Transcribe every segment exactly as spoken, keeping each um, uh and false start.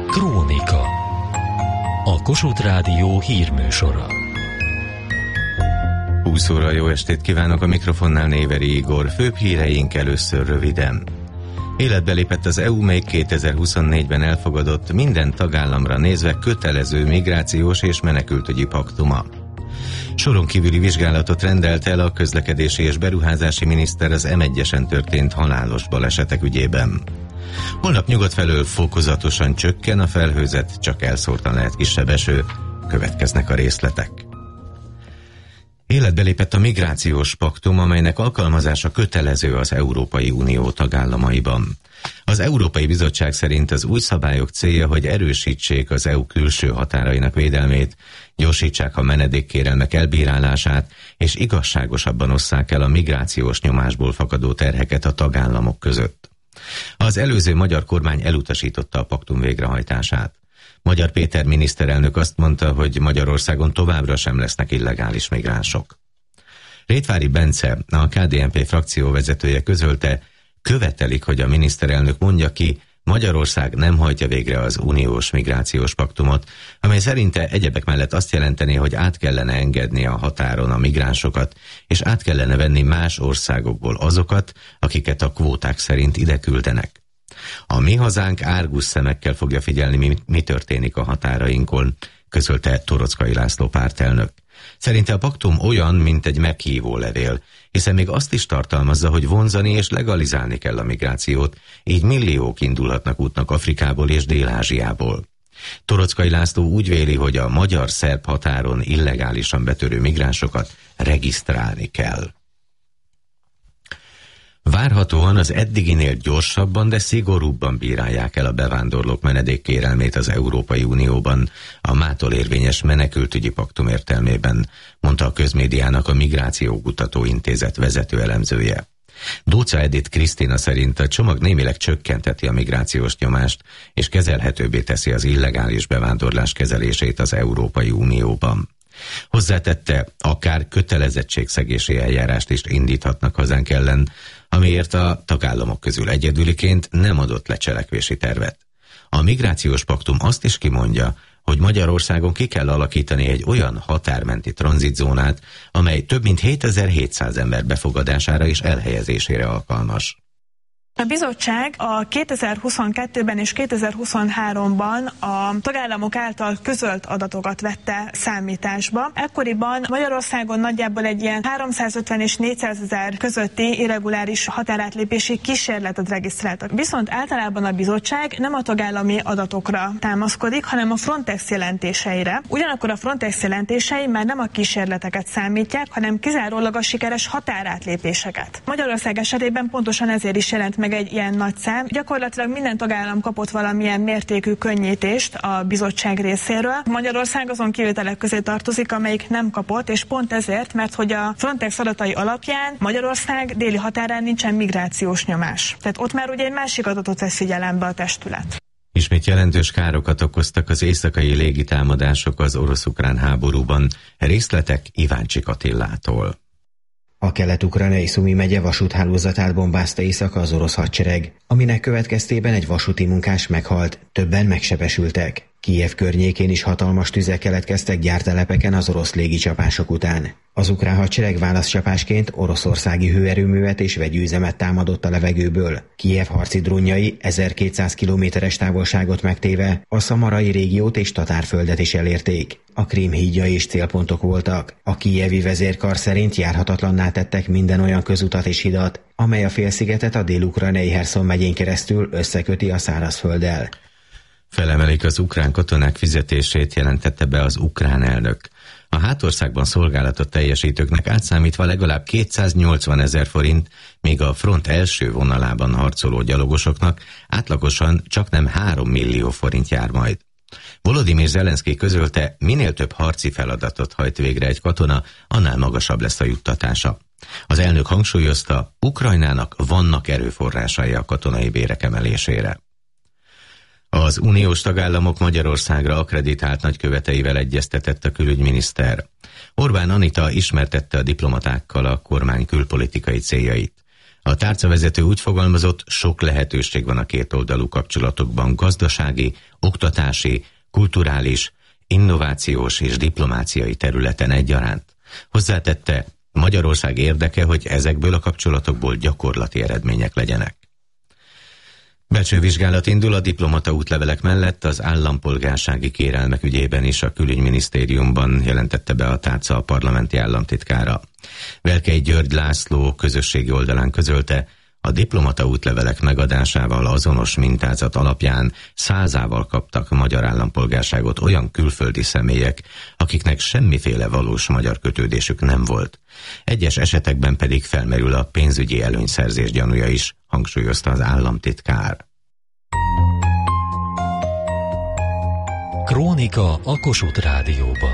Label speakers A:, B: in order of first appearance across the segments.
A: Krónika. A Kossuth Rádió hírműsora.
B: húsz óra, jó estét kívánok, a mikrofonnál Néveri Igor. Főbb híreink először röviden. Életbe lépett az é u még kétezer-huszonnégyben elfogadott, minden tagállamra nézve kötelező migrációs és menekültügyi paktuma. Soron kívüli vizsgálatot rendelt el a közlekedési és beruházási miniszter az em egyesen történt halálos balesetek ügyében. Holnap nyugat felől fokozatosan csökken a felhőzet, csak elszórtan lehet kisebb eső, következnek a részletek. Életbe lépett a migrációs paktum, amelynek alkalmazása kötelező az Európai Unió tagállamaiban. Az Európai Bizottság szerint az új szabályok célja, hogy erősítsék az é u külső határainak védelmét, gyorsítsák a menedékkérelmek elbírálását, és igazságosabban osszák el a migrációs nyomásból fakadó terheket a tagállamok között. Az előző magyar kormány elutasította a paktum végrehajtását. Magyar Péter miniszterelnök azt mondta, hogy Magyarországon továbbra sem lesznek illegális migránsok. Rétvári Bence, a ká dé en pé frakció vezetője közölte, követelik, hogy a miniszterelnök mondja ki, Magyarország nem hajtja végre az uniós migrációs paktumot, amely szerinte egyebek mellett azt jelenteni, hogy át kellene engedni a határon a migránsokat, és át kellene venni más országokból azokat, akiket a kvóták szerint ide küldenek. A mi hazánk árgus szemekkel fogja figyelni, mi, mi történik a határainkon, közölte Toroczkai László pártelnök. Szerinte a paktum olyan, mint egy meghívó levél, hiszen még azt is tartalmazza, hogy vonzani és legalizálni kell a migrációt, így milliók indulhatnak útnak Afrikából és Dél-Ázsiából. Toroczkai László úgy véli, hogy a magyar-szerb határon illegálisan betörő migránsokat regisztrálni kell. Várhatóan az eddiginél gyorsabban, de szigorúbban bírálják el a bevándorlók menedékkérelmét az Európai Unióban a mától érvényes menekültügyi paktum értelmében, mondta a közmédiának a Migrációkutató Intézet vezető elemzője. Dócsa Edith Krisztina szerint a csomag némileg csökkenteti a migrációs nyomást, és kezelhetőbbé teszi az illegális bevándorlás kezelését az Európai Unióban. Hozzátette, akár kötelezettségszegési eljárást is indíthatnak hazánk ellen, amiért a tagállamok közül egyedüliként nem adott le cselekvési tervet. A migrációs paktum azt is kimondja, hogy Magyarországon ki kell alakítani egy olyan határmenti tranzitzónát, amely több mint hétezer-hétszáz ember befogadására és elhelyezésére alkalmas.
C: A bizottság a kétezer-huszonkettőben és kétezer-huszonháromban a tagállamok által közölt adatokat vette számításba. Ekkoriban Magyarországon nagyjából egy ilyen háromszázötven és négyszázezer közötti irreguláris határátlépési kísérletet regisztráltak. Viszont általában a bizottság nem a tagállami adatokra támaszkodik, hanem a Frontex jelentéseire. Ugyanakkor a Frontex jelentései már nem a kísérleteket számítják, hanem kizárólag a sikeres határátlépéseket. Magyarország esetében pontosan ezért is jelent meg egy ilyen nagy szám. Gyakorlatilag minden tagállam kapott valamilyen mértékű könnyítést a bizottság részéről. Magyarország azon kivételek közé tartozik, amelyik nem kapott, és pont ezért, mert hogy a Frontex adatai alapján Magyarország déli határán nincsen migrációs nyomás. Tehát ott már ugye egy másik adatot vesz figyelembe a testület.
B: Ismét jelentős károkat okoztak az éjszakai légitámadások az orosz-ukrán háborúban. Részletek Iváncsik Attillától.
D: A kelet-ukrajnai Szumi megye vasúthálózatát bombázta éjszaka az orosz hadsereg, aminek következtében egy vasúti munkás meghalt, többen megsebesültek. Kijev környékén is hatalmas tüzek keletkeztek gyártelepeken az orosz légicsapások után. Az ukrán hadsereg válaszcsapásként oroszországi hőerőművet és vegyűzemet támadott a levegőből. Kijev harci drónjai ezerkétszáz kilométeres távolságot megtéve a szamarai régiót és Tatárföldet is elérték. A Krím hídjai is célpontok voltak. A kijevi vezérkar szerint járhatatlanná tettek minden olyan közutat és hidat, amely a félszigetet a dél-ukrajnai Herszon megyén keresztül összeköti a szárazfölddel.
B: Felemelik az ukrán katonák fizetését, jelentette be az ukrán elnök. A hátországban szolgálatot teljesítőknek átszámítva legalább kétszáznyolcvan ezer forint, míg a front első vonalában harcoló gyalogosoknak átlagosan csaknem három millió forint jár majd. Volodymyr Zelenszky közölte, minél több harci feladatot hajt végre egy katona, annál magasabb lesz a juttatása. Az elnök hangsúlyozta, Ukrajnának vannak erőforrásai a katonai bérek emelésére. Az uniós tagállamok Magyarországra akkreditált nagyköveteivel egyeztetett a külügyminiszter. Orbán Anita ismertette a diplomatákkal a kormány külpolitikai céljait. A tárcavezető úgy fogalmazott, sok lehetőség van a kétoldalú kapcsolatokban, gazdasági, oktatási, kulturális, innovációs és diplomáciai területen egyaránt. Hozzátette, Magyarország érdeke, hogy ezekből a kapcsolatokból gyakorlati eredmények legyenek. Belső vizsgálat indul a diplomata útlevelek mellett az állampolgársági kérelmek ügyében is a külügyminisztériumban, jelentette be a tárca a parlamenti államtitkára. Velkei György László közösségi oldalán közölte, a diplomata útlevelek megadásával azonos mintázat alapján százával kaptak magyar állampolgárságot olyan külföldi személyek, akiknek semmiféle valós magyar kötődésük nem volt. Egyes esetekben pedig felmerül a pénzügyi előnyszerzés gyanúja is, hangsúlyozta az államtitkár.
A: Krónika a Kossuth Rádióban.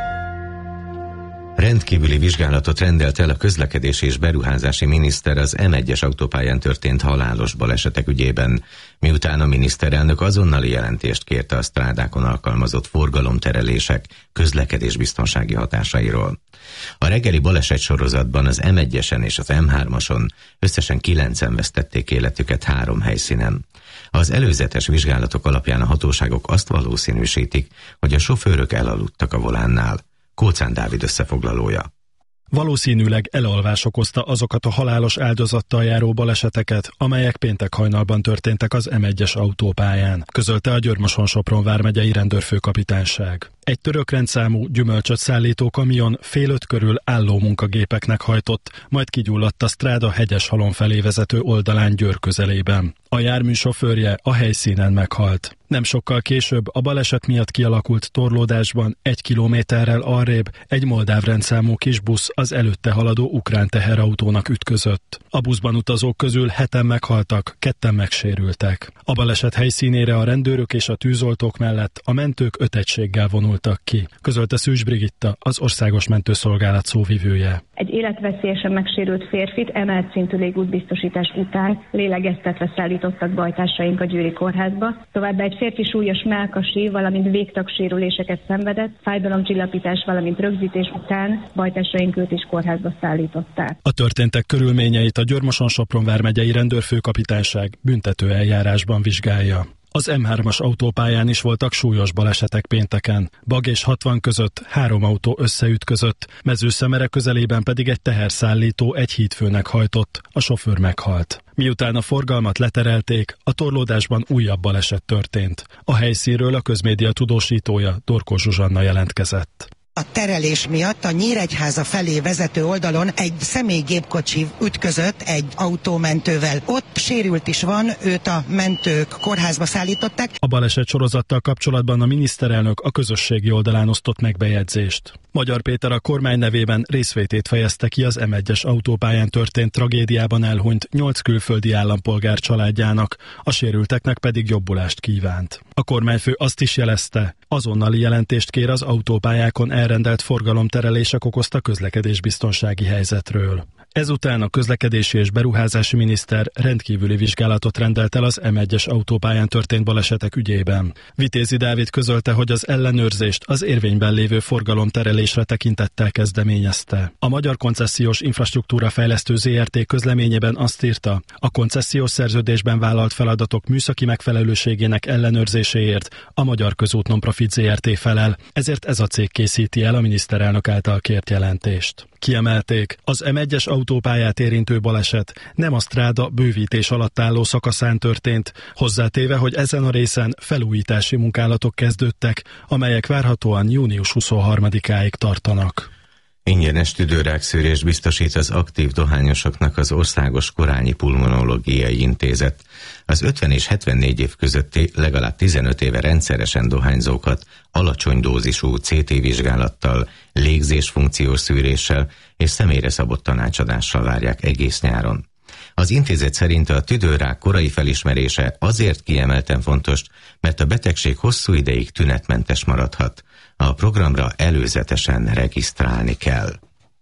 B: Rendkívüli vizsgálatot rendelt el a közlekedési és beruházási miniszter az M egyes autópályán történt halálos balesetek ügyében, miután a miniszterelnök azonnali jelentést kérte a strádákon alkalmazott forgalomterelések közlekedésbiztonsági hatásairól. A reggeli baleset sorozatban az M egyesen és az M hármason összesen kilencen vesztették életüket három helyszínen. Az előzetes vizsgálatok alapján a hatóságok azt valószínűsítik, hogy a sofőrök elaludtak a volánnál. Kóczán Dávid összefoglalója.
E: Valószínűleg elalvás okozta azokat a halálos áldozattal járó baleseteket, amelyek péntek hajnalban történtek az M egyes autópályán, közölte a Győr-Moson-Sopron vármegyei rendőrfőkapitányság. Egy török rendszámú gyümölcsöt szállító kamion fél öt körül álló munkagépeknek hajtott, majd kigyulladt a stráda Hegyeshalom felé vezető oldalán Győr közelében. A jármű sofőrje a helyszínen meghalt. Nem sokkal később a baleset miatt kialakult torlódásban egy kilométerrel arrébb egy moldáv rendszámú kisbusz az előtte haladó ukrán teherautónak ütközött. A buszban utazók közül heten meghaltak, ketten megsérültek. A baleset helyszínére a rendőrök és a tűzoltók mellett a mentők öt egységgel vonultak ki, közölte Szűcs Brigitta, az Országos Mentőszolgálat szóvivője.
F: Egy életveszélyesen megsérült férfit emelt szintű légútbiztosítás után lélegeztetve szállítottak bajtársaink a győri kórházba. Továbbá egy férfi súlyos mellkasi, valamint végtagsérüléseket szenvedett, fájdalomcsillapítás, valamint rögzítés után bajtársaink őt is kórházba szállították.
E: A történtek körülményeit a Győr-Moson-Sopron vármegyei rendőrfőkapitányság büntető eljárásban vizsgálja. Az M hármas autópályán is voltak súlyos balesetek pénteken. Bag és hatvan között három autó összeütközött, Mezőszemere közelében pedig egy teherszállító egy hídfőnek hajtott, a sofőr meghalt. Miután a forgalmat leterelték, a torlódásban újabb baleset történt. A helyszínről a közmédia tudósítója, Dorkó Zsuzsanna jelentkezett.
G: A terelés miatt a Nyíregyháza felé vezető oldalon egy személygépkocsi ütközött egy autómentővel. Ott sérült is van, őt a mentők kórházba szállították.
E: A baleset sorozattal kapcsolatban a miniszterelnök a közösségi oldalán osztott meg bejegyzést. Magyar Péter a kormány nevében részvétét fejezte ki az M egyes autópályán történt tragédiában elhunyt nyolc külföldi állampolgár családjának, a sérülteknek pedig jobbulást kívánt. A kormányfő azt is jelezte, azonnali jelentést kér az autópályákon elrendelt forgalomterelések okozta közlekedésbiztonsági helyzetről. Ezután a közlekedési és beruházási miniszter rendkívüli vizsgálatot rendelt el az M egyes autópályán történt balesetek ügyében. Vitézi Dávid közölte, hogy az ellenőrzést az érvényben lévő forgalomterelésre tekintettel kezdeményezte. A Magyar Koncesziós Infrastruktúra Fejlesztő zé er té közleményében azt írta, a koncesziós szerződésben vállalt feladatok műszaki megfelelőségének ellenőrzéséért a Magyar Közút Nonprofit zé er té felel, ezért ez a cég készíti el a miniszterelnök által kért jelentést. Kiemelték, az M egyes autópályát érintő baleset nem a stráda bővítés alatt álló szakaszán történt, hozzátéve, hogy ezen a részen felújítási munkálatok kezdődtek, amelyek várhatóan június huszonharmadikáig tartanak.
B: Ingyenes tüdőrákszűrést biztosít az aktív dohányosoknak az Országos Korányi Pulmonológiai Intézet. Az ötven és hetvennégy év közötti legalább tizenöt éve rendszeresen dohányzókat alacsony dózisú cé té vizsgálattal, légzésfunkciós szűréssel és személyre szabott tanácsadással várják egész nyáron. Az intézet szerint a tüdőrák korai felismerése azért kiemelten fontos, mert a betegség hosszú ideig tünetmentes maradhat. A programra előzetesen regisztrálni kell.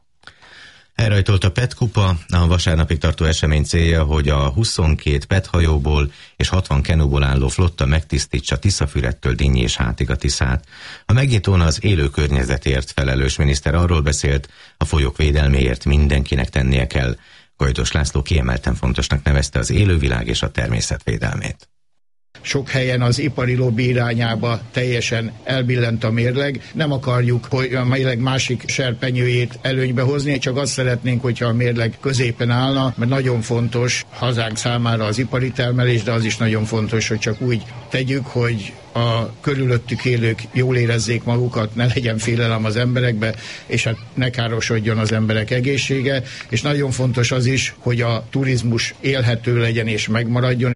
B: Elrajtolt a pé é té kupa, a vasárnapig tartó esemény célja, hogy a huszonkét pé é té hajóból és hatvan kenúból álló flotta megtisztítsa Tiszafüredtől Dinnyi és Hátig a Tiszát. A megnyitón az élő környezetért felelős miniszter arról beszélt, a folyók védelméért mindenkinek tennie kell. Gajdos László kiemelten fontosnak nevezte az élővilág és a természetvédelmét.
H: Sok helyen az ipari lobby irányába teljesen elbillent a mérleg. Nem akarjuk, hogy a mérleg másik serpenyőjét előnybe hozni, csak azt szeretnénk, hogyha a mérleg középen állna, mert nagyon fontos hazánk számára az ipari termelés, de az is nagyon fontos, hogy csak úgy tegyük, hogy a körülöttük élők jól érezzék magukat, ne legyen félelem az emberekbe, és hát ne károsodjon az emberek egészsége, és nagyon fontos az is, hogy a turizmus élhető legyen és megmaradjon.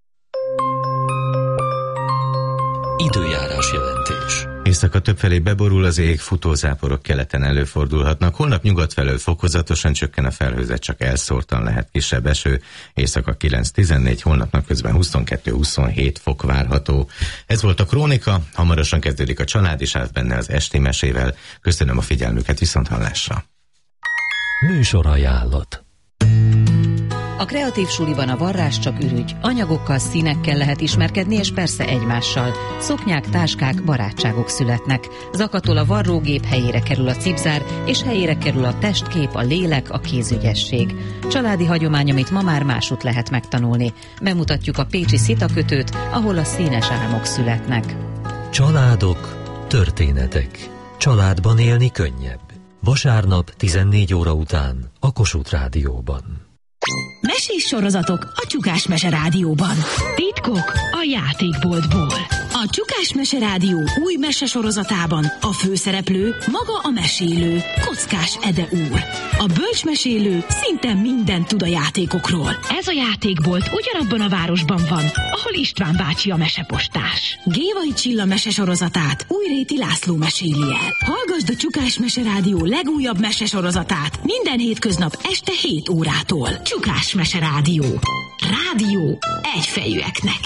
A: Időjárás jelentés.
B: Éjszaka többfelé beborul az ég, futózáporok keleten előfordulhatnak. Holnap nyugat felől fokozatosan csökken a felhőzet, csak elszórtan lehet kisebb eső. Éjszaka kilenc-tizennégy, holnap napközben huszonkettő-huszonhét fok várható. Ez volt a Krónika, hamarosan kezdődik a családi sáv, benne az esti mesével. Köszönöm a figyelmüket, viszonthallásra.
A: Műsorajánlat.
I: A Kreatív Suliban a varrás csak ürügy. Anyagokkal, színekkel lehet ismerkedni, és persze egymással. Szoknyák, táskák, barátságok születnek. Zakatol a varrógép, helyére kerül a cipzár, és helyére kerül a testkép, a lélek, a kézügyesség. Családi hagyomány, amit ma már másút lehet megtanulni. Bemutatjuk a pécsi szitakötőt, ahol a színes álmok születnek.
A: Családok, történetek. Családban élni könnyebb. Vasárnap tizennégy óra után a Kossuth Rádióban.
J: Mesés sorozatok a Csukás Mese Rádióban. Titkok a játékboltból. A Csukás Mese Rádió új mesesorozatában a főszereplő maga a mesélő, Kockás Ede úr. A bölcsmesélő szinte mindent tud a játékokról. Ez a játékbolt ugyanabban a városban van, ahol István bácsi a mesepostás. Gévai Csilla mesesorozatát Újréti László meséli el. Hallgasd a Csukás Mese Rádió legújabb mesesorozatát minden hétköznap este hét órától. Csukás Mese Rádió. Rádió egyfejűeknek.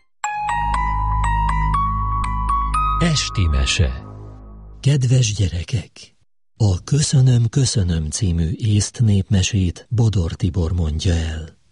A: Esti mese. Kedves gyerekek! A Köszönöm, köszönöm című észt népmesét Bodor Tibor mondja el.